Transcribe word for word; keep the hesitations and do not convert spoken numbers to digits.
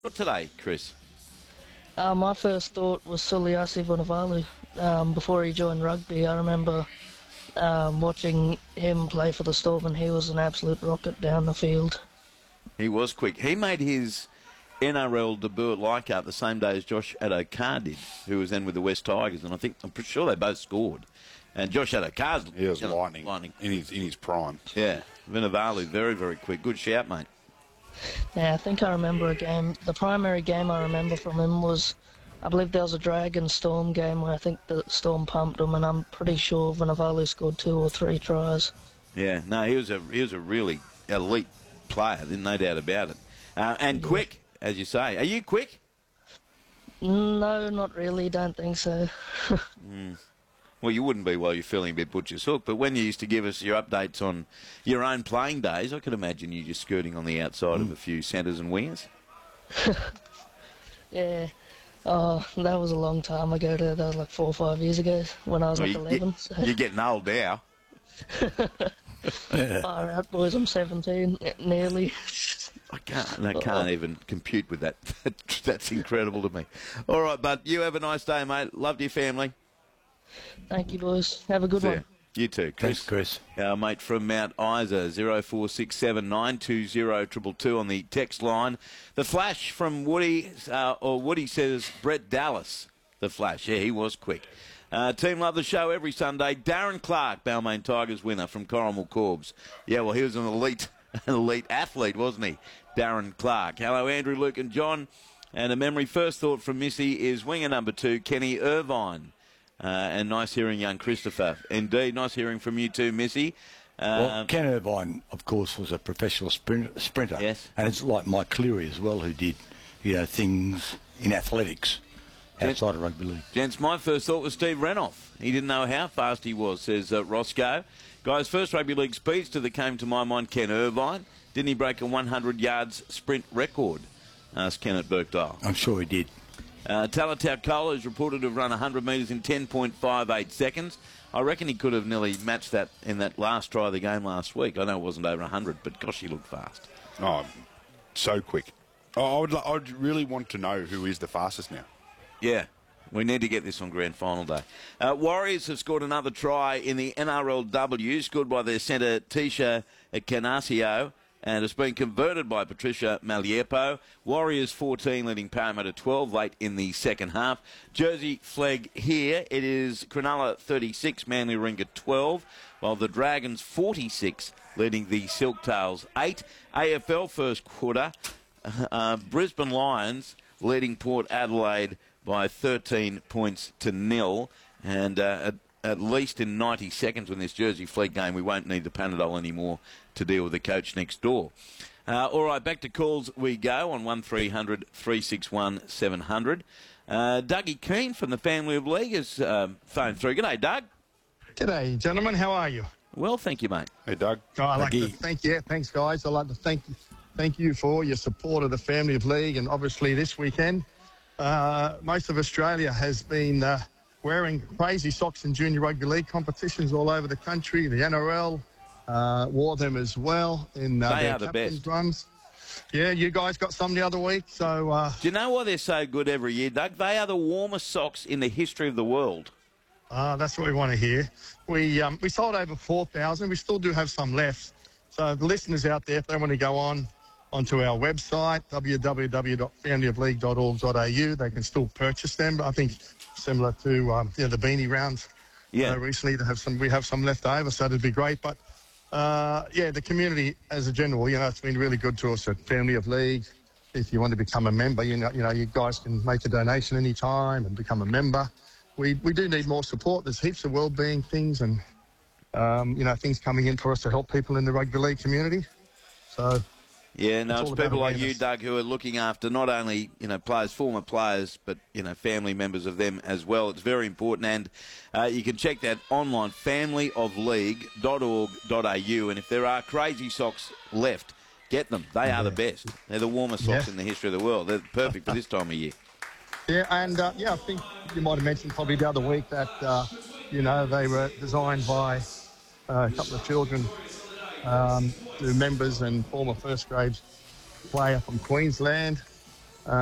What today, Chris? Uh, my first thought was Suliasi Vunivalu. Um, before he joined rugby, I remember um, watching him play for the Storm, and he was an absolute rocket down the field. He was quick. He made his N R L debut at Leichhardt the same day as Josh Addo-Carr did, who was then with the West Tigers, and I think I'm pretty sure they both scored. And Josh Addo-Carr's he was you know, lightning, lightning in his in his prime. Yeah, Vunivalu, very very quick. Good shout, mate. Yeah, I think I remember a game. The primary game I remember from him was, I believe there was a Dragon Storm game where I think the Storm pumped him, and I'm pretty sure Vunivalu scored two or three tries. Yeah, no, he was a he was a really elite player, there's no doubt about it. Uh, and quick, as you say. Are you quick? No, not really. Don't think so. mm. Well, you wouldn't be while you're feeling a bit butcher's hook, but when you used to give us your updates on your own playing days, I could imagine you just skirting on the outside mm. of a few centres and wingers. Yeah. Oh, that was a long time ago. That was like four or five years ago when I was well, like eleven. You, so. You're getting old now. Far out, boys. I'm seventeen, nearly. I can't, I can't even compute with that. That's incredible to me. All right, bud. You have a nice day, mate. Love your family. Thank you, boys. Have a good one. You too, Chris. Thanks, Chris. Our mate from Mount Isa, zero four six seven nine two zero two two two on the text line. The Flash from Woody, uh, or Woody says Brett Dallas. The Flash, yeah, he was quick. Uh, team love the show every Sunday. Darren Clark, Balmain Tigers winner from Corrimal Corbs. Yeah, well, he was an elite, an elite athlete, wasn't he? Darren Clark. Hello, Andrew, Luke and John. And a memory first thought from Missy is winger number two, Kenny Irvine. Uh, and nice hearing young Christopher. Indeed, nice hearing from you too, Missy. Uh, well, Ken Irvine, of course, was a professional sprint, sprinter. Yes. And it's like Mike Cleary as well, who did, you know, things in athletics outside of rugby league. Gents, my first thought was Steve Renoff. He didn't know how fast he was, says uh, Roscoe. Guys, first rugby league speedster that came to my mind, Ken Irvine. Didn't he break a one hundred yards sprint record? Asked Ken at Birkdale. I'm sure he did. Uh, Talatau Kola is reported to have run one hundred metres in ten point five eight seconds. I reckon he could have nearly matched that in that last try of the game last week. I know it wasn't over one hundred, but gosh, he looked fast. Oh, so quick. Oh, I would, I would really want to know who is the fastest now. Yeah, we need to get this on grand final day. Uh, Warriors have scored another try in the N R L W, scored by their centre Tisha Canasio, and it's been converted by Patricia Maliepo. Warriors fourteen, leading Parramatta twelve late in the second half. Jersey flag here. It is Cronulla thirty-six, Manly Warringah twelve, while the Dragons forty-six, leading the Silktails eight. A F L first quarter, uh, Brisbane Lions leading Port Adelaide by thirteen points to nil. And uh, at, at least in ninety seconds when this Jersey flag game, we won't need the Panadol anymore to deal with the coach next door. Uh, all right, back to calls we go on one three hundred three six one seven hundred. Uh, Dougie Keane from the Family of League has uh, phoned through. G'day, Doug. G'day, gentlemen. How are you? Well, thank you, mate. Hey, Doug. Oh, I'd like Dougie. to thank you. Thanks, guys. I'd like to thank thank you for all your support of the Family of League, and obviously this weekend, uh, most of Australia has been uh, wearing crazy socks in junior rugby league competitions all over the country. The N R L uh, wore them as well in uh, they their are the captain's best. runs. Yeah, you guys got some the other week, so... Uh, Do you know why they're so good every year, Doug? They are the warmest socks in the history of the world. Uh, that's what we want to hear. We um, we sold over four thousand. We still do have some left. So the listeners out there, if they want to go on onto our website, w w w dot family of league dot org dot a u, they can still purchase them. I think similar to um, you know, the beanie rounds. Yeah. Uh, recently, they have some. We have some left over, so it'd be great. But uh, yeah, the community as a general, you know, it's been really good to us at Family of League. If you want to become a member, you know, you know, you guys can make a donation anytime and become a member. We we do need more support. There's heaps of well-being things and um, you know, things coming in for us to help people in the rugby league community. So. Yeah, no, it's it's people like you, awareness. Doug, who are looking after not only, you know, players, former players, but, you know, family members of them as well. It's very important, and uh, you can check that online, family of league dot org dot a u, and if there are crazy socks left, get them. They are the best. They're the warmest socks Yeah. in the history of the world. They're perfect for this time of year. Yeah, and uh, yeah, I think you might have mentioned probably the other week that, uh, you know, they were designed by uh, a couple of children, um, who members and former first grade player from Queensland.